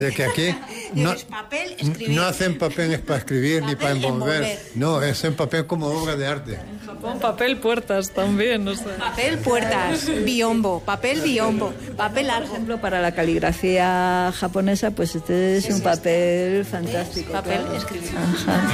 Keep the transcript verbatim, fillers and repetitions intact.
De que aquí no, papel, escribir. no hacen papel para escribir ni para envolver. envolver. No, hacen papel como obra de arte. Con papel puertas también, no sé. Papel puertas, biombo, papel biombo, papel largo. Por ejemplo, para la caligrafía japonesa, pues este es un papel fantástico. Papel claro. escribir. Ajá.